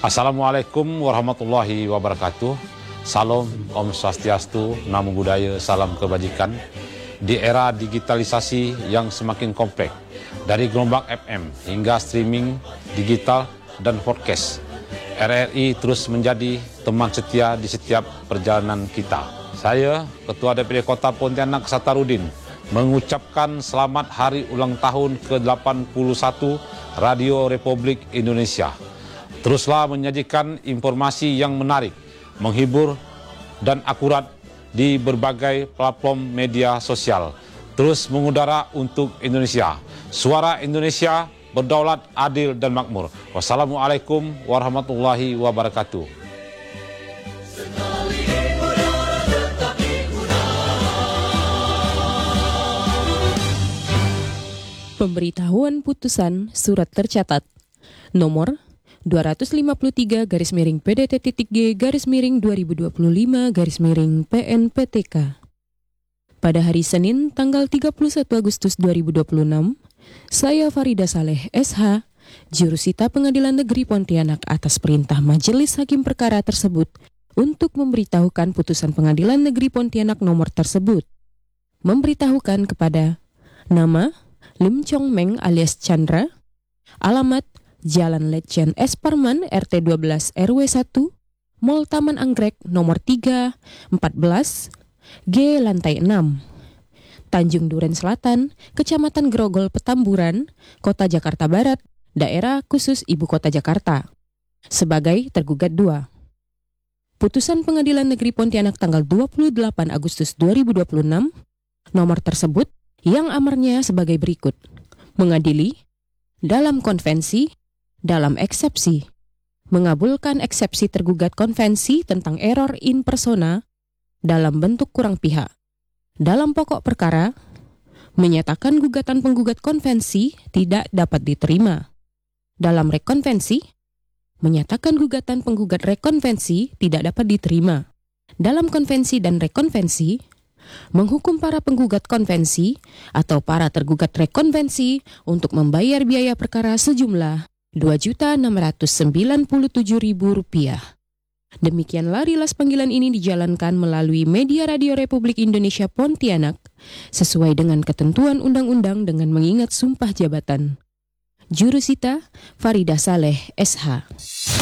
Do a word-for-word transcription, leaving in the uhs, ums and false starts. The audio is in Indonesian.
Assalamualaikum warahmatullahi wabarakatuh. Salam, Om Swastiastu, Namo Buddhaya, salam kebajikan. Di era digitalisasi yang semakin kompleks, dari gelombang F M hingga streaming digital dan podcast, R R I terus menjadi teman setia di setiap perjalanan kita. Saya, Ketua D P D Kota Pontianak Satarudin, mengucapkan selamat hari ulang tahun ke delapan puluh satu Radio Republik Indonesia. Teruslah menyajikan informasi yang menarik, menghibur, dan akurat di berbagai platform media sosial. Terus mengudara untuk Indonesia. Suara Indonesia berdaulat, adil, dan makmur. Wassalamualaikum warahmatullahi wabarakatuh. Pemberitahuan putusan surat tercatat nomor dua ratus lima puluh tiga garis miring P D T titik G garis miring dua ribu dua puluh lima garis miring P N P T K. Pada hari Senin tanggal tiga puluh satu Agustus dua ribu dua puluh enam, saya Farida Saleh S H, Jurusita Pengadilan Negeri Pontianak atas perintah Majelis Hakim Perkara tersebut untuk memberitahukan putusan Pengadilan Negeri Pontianak nomor tersebut. Memberitahukan kepada nama Lim Chong Meng alias Chandra, alamat Jalan Letjen S. Parman R T dua belas R W satu, Mall Taman Anggrek nomor tiga, empat belas, G lantai enam, Tanjung Duren Selatan, Kecamatan Grogol Petamburan, Kota Jakarta Barat, Daerah Khusus Ibu Kota Jakarta, sebagai tergugat dua. Putusan Pengadilan Negeri Pontianak tanggal dua puluh delapan Agustus dua ribu dua puluh enam, nomor tersebut yang amarnya sebagai berikut. Mengadili, dalam konvensi, dalam eksepsi, mengabulkan eksepsi tergugat konvensi tentang error in persona dalam bentuk kurang pihak. Dalam pokok perkara, menyatakan gugatan penggugat konvensi tidak dapat diterima. Dalam rekonvensi, menyatakan gugatan penggugat rekonvensi tidak dapat diterima. Dalam konvensi dan rekonvensi, menghukum para penggugat konvensi atau para tergugat rekonvensi untuk membayar biaya perkara sejumlah dua juta enam ratus sembilan puluh tujuh ribu rupiah. Demikianlah rilas panggilan ini dijalankan melalui media Radio Republik Indonesia Pontianak sesuai dengan ketentuan undang-undang dengan mengingat sumpah jabatan. Jurusita Farida Saleh S H.